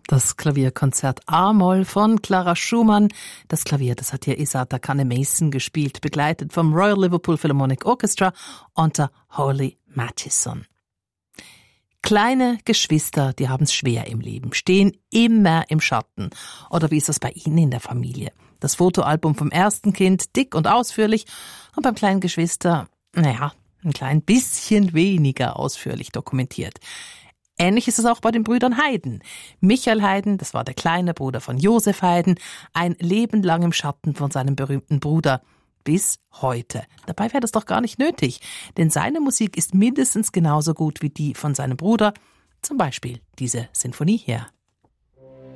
Das Klavierkonzert A-Moll von Clara Schumann. Das Klavier, das hat hier Isata Kane-Mason gespielt, begleitet vom Royal Liverpool Philharmonic Orchestra unter Holly Mathison. Kleine Geschwister, die haben es schwer im Leben, stehen immer im Schatten. Oder wie ist das bei Ihnen in der Familie? Das Fotoalbum vom ersten Kind, dick und ausführlich, und beim kleinen Geschwister, ein klein bisschen weniger ausführlich dokumentiert. Ähnlich ist es auch bei den Brüdern Haydn. Michael Haydn, das war der kleine Bruder von Joseph Haydn, ein Leben lang im Schatten von seinem berühmten Bruder. Bis heute. Dabei wäre das doch gar nicht nötig, denn seine Musik ist mindestens genauso gut wie die von seinem Bruder. Zum Beispiel diese Sinfonie hier.